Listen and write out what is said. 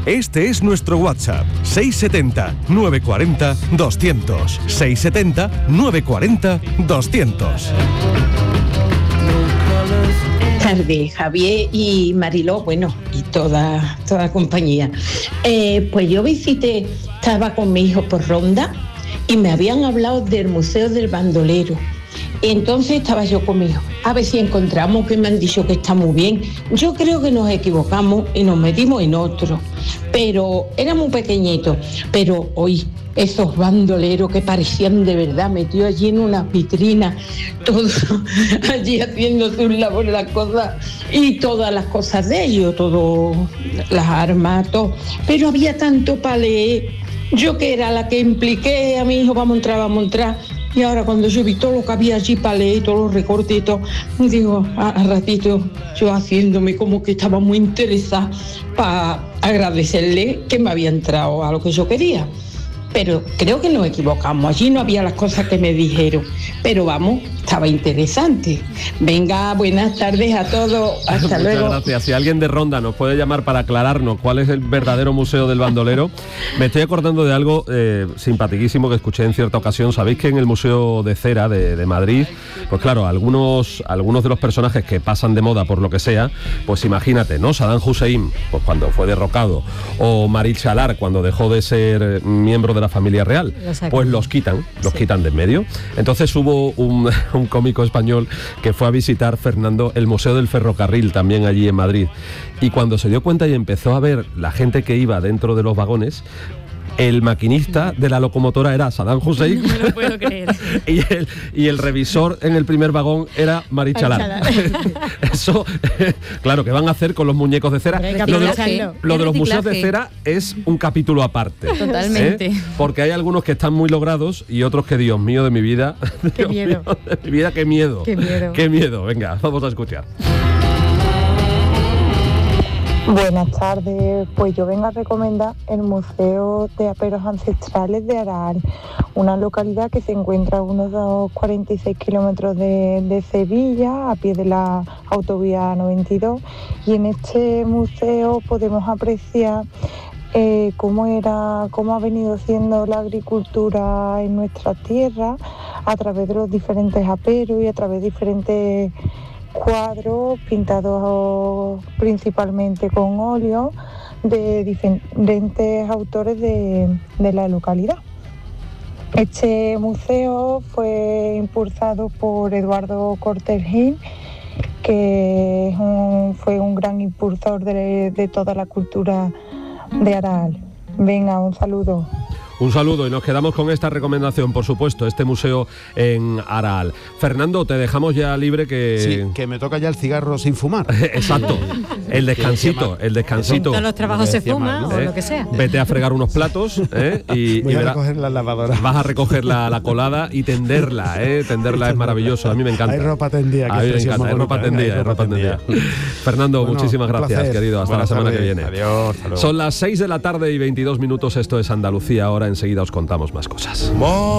Este es nuestro WhatsApp, 670-940-200, 670-940-200. Tarde, Javier y Mariló, bueno, y toda compañía. Pues yo estaba con mi hijo por Ronda y me habían hablado del Museo del Bandolero. Y entonces estaba yo con mi hijo, a ver si encontramos, que me han dicho que está muy bien. Yo creo que nos equivocamos y nos metimos en otro, pero era muy pequeñito. Pero hoy esos bandoleros que parecían de verdad, metidos allí en una vitrina, todos allí haciendo sus labores, las cosas, y todas las cosas de ellos, todas las armas, todo. Pero había tanto para leer. Yo que era la que impliqué a mi hijo, vamos a entrar. Y ahora cuando yo vi todo lo que había allí para leer, todos los recortes y todo, digo, a ratito yo haciéndome como que estaba muy interesada para agradecerle que me había entrado a lo que yo quería. Pero creo que nos equivocamos, allí no había las cosas que me dijeron, pero vamos, estaba interesante. Venga, buenas tardes a todos, hasta luego. Muchas gracias. Si alguien de Ronda nos puede llamar para aclararnos cuál es el verdadero Museo del Bandolero. Me estoy acordando de algo simpaticísimo que escuché en cierta ocasión. Sabéis que en el Museo de Cera de Madrid, pues claro, algunos de los personajes que pasan de moda por lo que sea, pues imagínate, ¿no? Saddam Hussein, pues cuando fue derrocado, o Marit Chalar cuando dejó de ser miembro de la familia real, pues los quitan de en medio. Entonces hubo un cómico español que fue a visitar, Fernando, el Museo del Ferrocarril también allí en Madrid, y cuando se dio cuenta y empezó a ver la gente que iba dentro de los vagones, el maquinista de la locomotora era Saddam Hussein. No me lo puedo creer. y el revisor en el primer vagón era Marit Chalar. Eso, claro, ¿qué van a hacer con los muñecos de cera? Lo de los museos de cera es un capítulo aparte. Totalmente. Porque hay algunos que están muy logrados y otros que, Dios mío de mi vida, Qué miedo. de mi vida, qué miedo. Qué miedo. Qué miedo. Venga, vamos a escuchar. Buenas tardes, pues yo vengo a recomendar el Museo de Aperos Ancestrales de Araal, una localidad que se encuentra a unos 46 kilómetros de Sevilla, a pie de la autovía 92, y en este museo podemos apreciar cómo ha venido siendo la agricultura en nuestra tierra a través de los diferentes aperos y a través de diferentes cuadros pintados principalmente con óleo de diferentes autores de la localidad. Este museo fue impulsado por Eduardo Cortés Gil, que fue un gran impulsor de toda la cultura de Araal. Venga, un saludo. Un saludo y nos quedamos con esta recomendación, por supuesto, este museo en Araal. Fernando, te dejamos ya libre que... Sí, que me toca ya el cigarro sin fumar. Exacto, el descansito. Todos los trabajos se fuman, ¿no? O lo que sea. Vete a fregar unos platos y voy a recoger la lavadora. Vas a recoger la colada y tenderla, tenderla es maravilloso, a mí me encanta. Hay ropa tendida. A mí me encanta, hay ropa tendida. Fernando, bueno, muchísimas gracias, querido, hasta la semana que viene. Adiós. Son las 6 de la tarde y 22 minutos, esto es Andalucía ahora. Enseguida os contamos más cosas.